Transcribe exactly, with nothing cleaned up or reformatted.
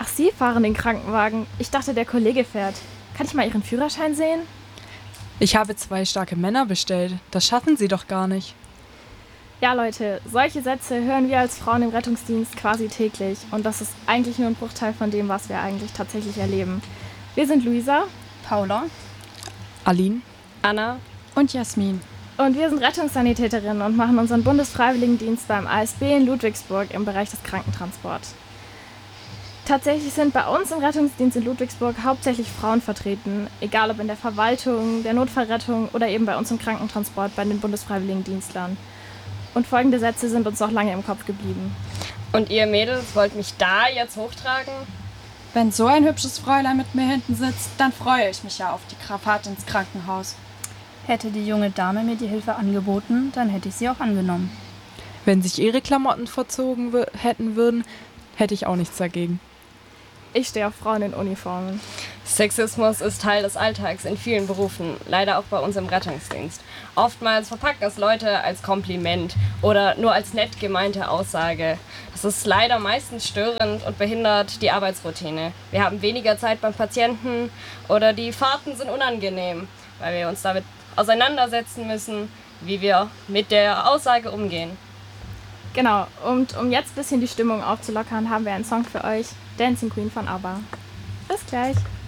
Sie fahren den Krankenwagen. Ich dachte, der Kollege fährt. Kann ich mal Ihren Führerschein sehen? Ich habe zwei starke Männer bestellt. Das schaffen Sie doch gar nicht. Ja, Leute, solche Sätze hören wir als Frauen im Rettungsdienst quasi täglich. Und das ist eigentlich nur ein Bruchteil von dem, was wir eigentlich tatsächlich erleben. Wir sind Luisa, Paula, Aline, Anna und Jasmin. Und wir sind Rettungssanitäterinnen und machen unseren Bundesfreiwilligendienst beim A S B in Ludwigsburg im Bereich des Krankentransports. Tatsächlich sind bei uns im Rettungsdienst in Ludwigsburg hauptsächlich Frauen vertreten, egal ob in der Verwaltung, der Notfallrettung oder eben bei uns im Krankentransport bei den Bundesfreiwilligendienstlern. Und folgende Sätze sind uns noch lange im Kopf geblieben. Und ihr Mädels wollt mich da jetzt hochtragen? Wenn so ein hübsches Fräulein mit mir hinten sitzt, dann freue ich mich ja auf die Fahrt ins Krankenhaus. Hätte die junge Dame mir die Hilfe angeboten, dann hätte ich sie auch angenommen. Wenn sich Ihre Klamotten verzogen w- hätten würden, hätte ich auch nichts dagegen. Ich stehe auf Frauen in Uniformen. Sexismus ist Teil des Alltags in vielen Berufen, leider auch bei uns im Rettungsdienst. Oftmals verpacken es Leute als Kompliment oder nur als nett gemeinte Aussage. Das ist leider meistens störend und behindert die Arbeitsroutine. Wir haben weniger Zeit beim Patienten oder die Fahrten sind unangenehm, weil wir uns damit auseinandersetzen müssen, wie wir mit der Aussage umgehen. Genau, und um jetzt ein bisschen die Stimmung aufzulockern, haben wir einen Song für euch, Dancing Queen von ABBA. Bis gleich!